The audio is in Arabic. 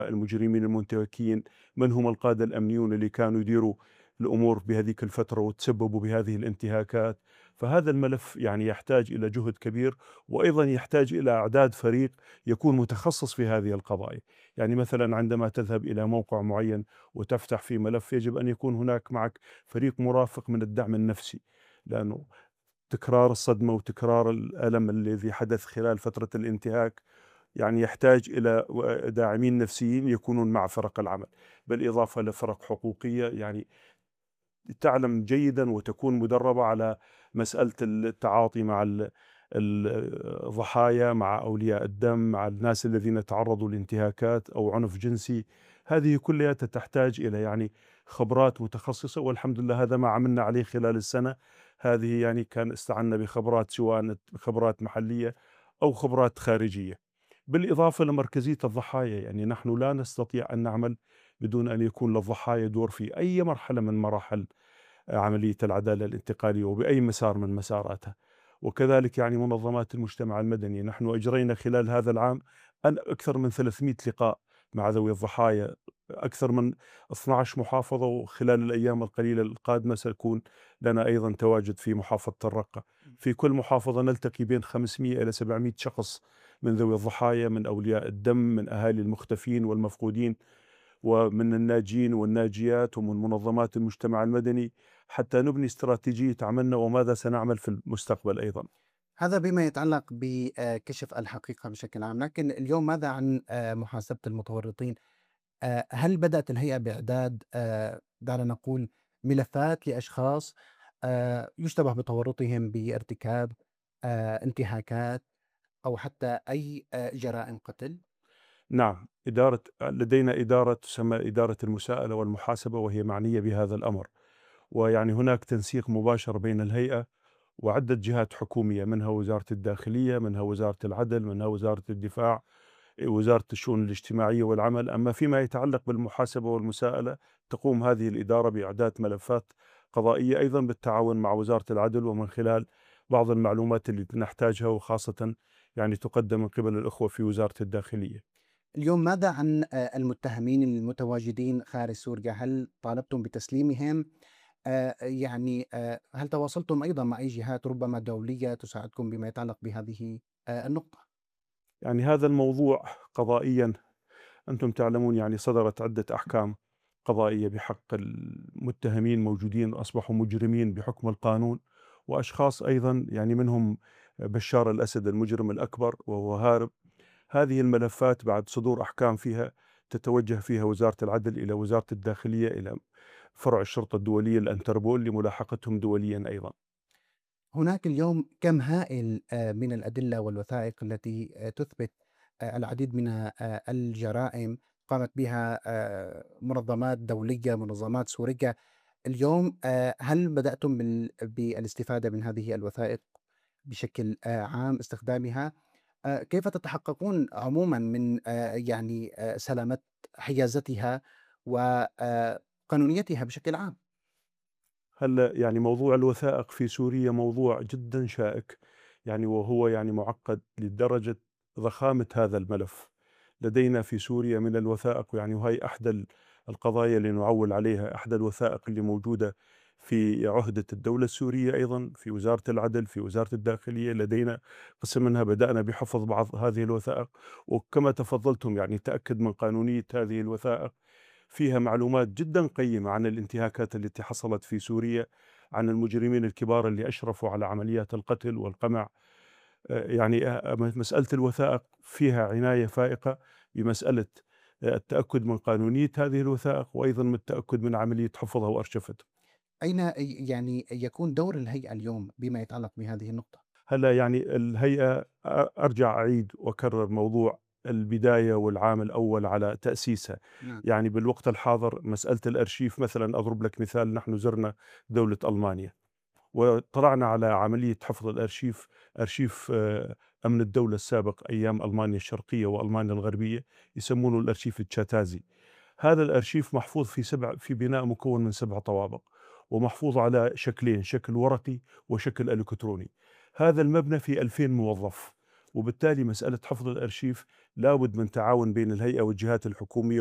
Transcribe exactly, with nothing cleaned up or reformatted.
المجرمين المنتهكين، من هم القادة الأمنيون اللي كانوا يديروا الأمور بهذيك الفترة وتسببوا بهذه الانتهاكات. فهذا الملف يعني يحتاج إلى جهد كبير، وأيضا يحتاج إلى إعداد فريق يكون متخصص في هذه القضايا. يعني مثلا عندما تذهب إلى موقع معين وتفتح في ملف، يجب أن يكون هناك معك فريق مرافق من الدعم النفسي، لأنه تكرار الصدمة وتكرار الألم الذي حدث خلال فترة الانتهاك يعني يحتاج إلى و داعمين نفسيين يكونون مع فرق العمل، بالإضافة لفرق حقوقية يعني تعلم جيدًا وتكون مدربة على مسألة التعاطي مع ال ال الضحايا، مع أولياء الدم، مع الناس الذين تعرضوا لانتهاكات أو عنف جنسي. هذه كلها تحتاج إلى يعني خبرات متخصصة، والحمد لله هذا ما عملنا عليه خلال السنة هذه. يعني كان استعنا بخبرات سواء خبرات محلية أو خبرات خارجية. بالإضافة لمركزية الضحايا، يعني نحن لا نستطيع أن نعمل بدون أن يكون للضحايا دور في أي مرحلة من مراحل عملية العدالة الانتقالية وبأي مسار من مساراتها. وكذلك يعني منظمات المجتمع المدني، نحن أجرينا خلال هذا العام أن أكثر من ثلاثمئة لقاء مع ذوي الضحايا، أكثر من اثنتي عشرة محافظة، وخلال الأيام القليلة القادمة سيكون لنا أيضا تواجد في محافظة الرقة. في كل محافظة نلتقي بين خمسمئة إلى سبعمئة شخص من ذوي الضحايا، من أولياء الدم، من أهالي المختفين والمفقودين، ومن الناجين والناجيات، ومن منظمات المجتمع المدني، حتى نبني استراتيجية عملنا وماذا سنعمل في المستقبل أيضا. هذا بما يتعلق بكشف الحقيقة بشكل عام، لكن اليوم ماذا عن آه، محاسبة المتورطين؟ آه، هل بدأت الهيئة بإعداد آه، دعنا نقول ملفات لأشخاص آه، يشتبه بتورطهم بارتكاب آه، انتهاكات أو حتى أي آه، جرائم قتل؟ نعم، إدارة لدينا إدارة تسمى إدارة المساءلة والمحاسبة، وهي معنية بهذا الأمر. ويعني هناك تنسيق مباشر بين الهيئة وعدة جهات حكومية، منها وزارة الداخلية، منها وزارة العدل، منها وزارة الدفاع، وزارة الشؤون الاجتماعية والعمل. أما فيما يتعلق بالمحاسبة والمساءلة، تقوم هذه الإدارة بإعداد ملفات قضائية أيضا بالتعاون مع وزارة العدل، ومن خلال بعض المعلومات اللي نحتاجها، وخاصة يعني تقدم من قبل الأخوة في وزارة الداخلية. اليوم ماذا عن آه، المتهمين المتواجدين خارج سوريا؟ هل طالبتم بتسليمهم؟ آه، يعني آه، هل تواصلتم أيضا مع أي جهات ربما دولية تساعدكم بما يتعلق بهذه آه، النقطة؟ يعني هذا الموضوع قضائيا، أنتم تعلمون يعني صدرت عدة أحكام قضائية بحق المتهمين موجودين وأصبحوا مجرمين بحكم القانون، وأشخاص أيضا يعني منهم بشار الأسد المجرم الأكبر وهو هارب. هذه الملفات بعد صدور أحكام فيها تتوجه فيها وزارة العدل إلى وزارة الداخلية، إلى فرع الشرطة الدولية الأنتربول لملاحقتهم دوليا أيضا. هناك اليوم كم هائل آه، من الأدلة والوثائق التي آه، تثبت آه، العديد من آه، الجرائم قامت بها آه، منظمات دولية، منظمات سورية. اليوم آه، هل بدأتم بال- بالاستفادة من هذه الوثائق بشكل آه، عام استخدامها؟ آه، كيف تتحققون عموما من آه، يعني آه، سلامة حيازتها وقانونيتها بشكل عام؟ هلا يعني موضوع الوثائق في سوريا موضوع جدا شائك، يعني وهو يعني معقد لدرجة ضخامة هذا الملف. لدينا في سوريا من الوثائق، يعني وهي أحدى ال- القضايا اللي نعول عليها، أحدى الوثائق اللي موجودة في عهدة الدولة السورية، أيضا في وزارة العدل، في وزارة الداخلية. لدينا قسم منها بدأنا بحفظ بعض هذه الوثائق، وكما تفضلتم يعني تأكد من قانونية هذه الوثائق. فيها معلومات جدا قيمة عن الانتهاكات التي حصلت في سوريا، عن المجرمين الكبار اللي أشرفوا على عمليات القتل والقمع. آه، يعني آه، مسألة الوثائق فيها عناية فائقة بمسألة آه، التأكد من قانونية هذه الوثائق، وأيضا من التأكد من عملية حفظها وأرشفتها. أين ي يعني يكون دور الهيئة اليوم بما يتعلق بهذه النقطة؟ هلا يعني الهيئة، أرجع أعيد وأكرر موضوع البداية والعام الأول على تأسيسها. نعم. يعني بالوقت الحاضر مسألة الأرشيف، مثلا أضرب لك مثال، نحن زرنا دولة ألمانيا وطلعنا على عملية حفظ الأرشيف. أرشيف آه، أمن الدولة السابق أيام ألمانيا الشرقية وألمانيا الغربية، يسمونه الأرشيف التشاتازي. هذا الأرشيف محفوظ في سبع في بناء مكون من سبع طوابق، ومحفوظ على شكلين، شكل ورقي وشكل إلكتروني. هذا المبنى فيه ألفين موظف، وبالتالي مسألة حفظ الأرشيف لابد من تعاون بين الهيئة والجهات الحكومية